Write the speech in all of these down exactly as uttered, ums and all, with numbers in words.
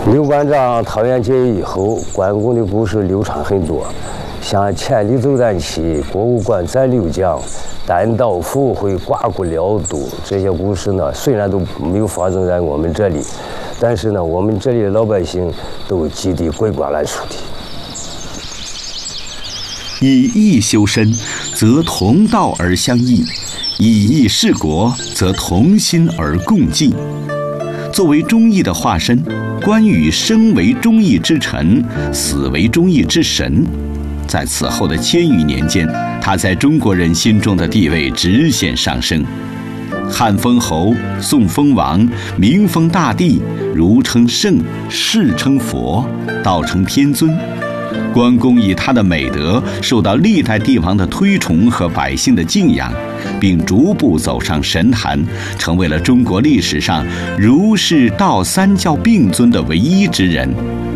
刘关张桃园结义以后，关公的故事流传很多，像千里走单骑、过五关斩六将、单刀赴会、刮骨疗毒这些故事呢，虽然都没有发生在我们这里，但是呢，我们这里的老百姓都记得鬼关来处的。 以义修身，则同道而相益；以义治国，则同心而共济。作为忠义的化身，关羽生为忠义之臣，死为忠义之神。在此后的千余年间，他在中国人心中的地位直线上升。汉封侯，宋封王，明封大帝，儒称圣，释称佛，道成天尊。关公以他的美德受到历代帝王的推崇和百姓的敬仰，并逐步走上神坛，成为了中国历史上儒释道三教并尊的唯一之人。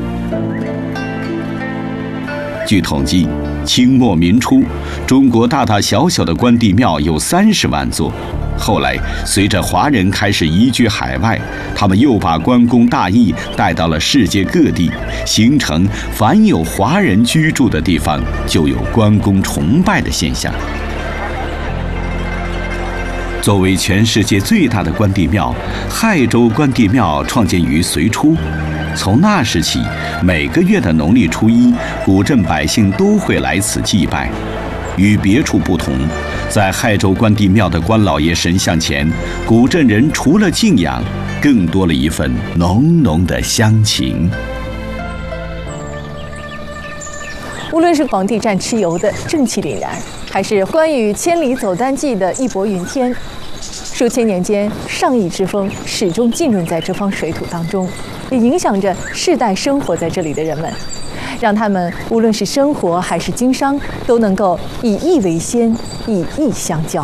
据统计，清末民初，中国大大小小的关帝庙有三十万座。后来，随着华人开始移居海外，他们又把关公大义带到了世界各地，形成凡有华人居住的地方就有关公崇拜的现象。作为全世界最大的关帝庙，亥州关帝庙创建于隋初。从那时起，每个月的农历初一，古镇百姓都会来此祭拜。与别处不同，在亥州关帝庙的关老爷神像前，古镇人除了敬仰，更多了一份浓浓的乡情。 无论是黄帝战蚩尤的正气凛然，还是关羽千里走单骑的义薄云天，数千年间，上义之风始终浸润在这方水土当中，也影响着世代生活在这里的人们，让他们无论是生活还是经商，都能够以义为先，以义相交。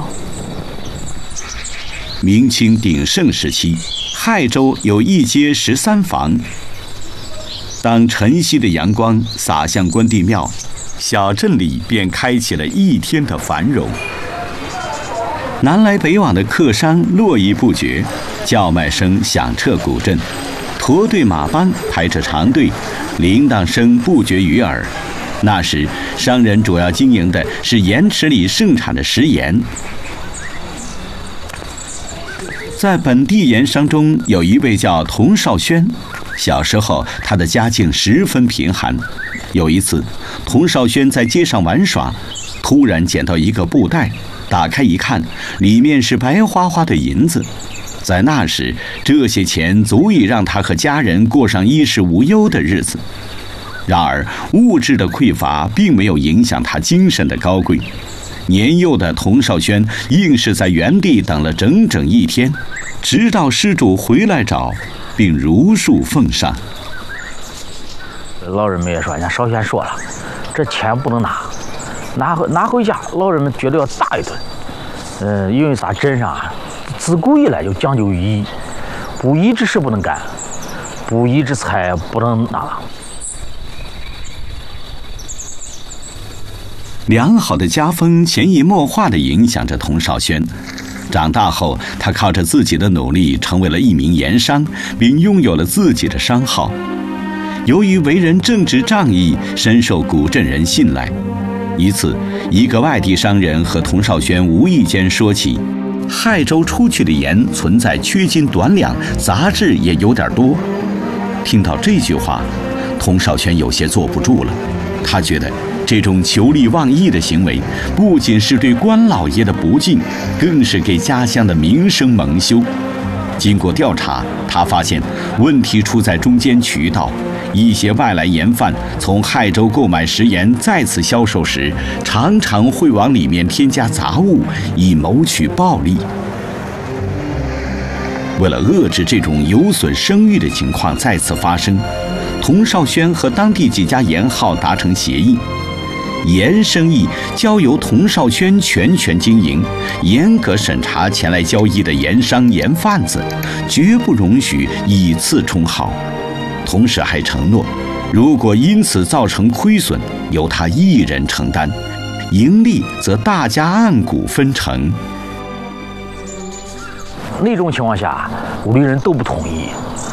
明清鼎盛时期，亥州有一街十三房。当晨曦的阳光洒向关帝庙，小镇里便开启了一天的繁荣。南来北往的客商络绎不绝，叫卖声响彻古镇，驼队马帮排着长队，铃铛声不绝于耳。那时，商人主要经营的是盐池里盛产的食盐。在本地盐商中，有一位叫童少轩。小时候，他的家境十分贫寒。有一次，童少轩在街上玩耍，突然捡到一个布袋，打开一看，里面是白花花的银子。在那时，这些钱足以让他和家人过上衣食无忧的日子。然而，物质的匮乏并没有影响他精神的高贵。年幼的童少轩硬是在原地等了整整一天，直到施主回来找，并如数奉上。 老人们也说，人家少轩说了，这钱不能拿，拿回拿回家，老人们绝对要打一顿。嗯，因为咱镇上啊，自古以来就讲究义，不义之事不能干，不义之财不能拿。 良好的家风潜移默化地影响着童少轩。长大后，他靠着自己的努力成为了一名盐商，并拥有了自己的商号。由于为人正直仗义，深受古镇人信赖。一次，一个外地商人和童少轩无意间说起，亥州出去的盐存在缺斤短两，杂质也有点多。听到这句话，童少轩有些坐不住了。他觉得这种求利忘义的行为，不仅是对关老爷的不敬，更是给家乡的名声蒙羞。经过调查，他发现问题出在中间渠道，一些外来盐贩从亥州购买食盐再次销售时，常常会往里面添加杂物，以谋取暴利。为了遏制这种有损声誉的情况再次发生，童少轩和当地几家盐号达成协议，盐生意交由童少轩全权经营，严格审查前来交易的盐商盐贩子，绝不容许以次充好。同时还承诺，如果因此造成亏损，由他一人承担，盈利则大家按股分成。 那种情况下，屋里人都不同意。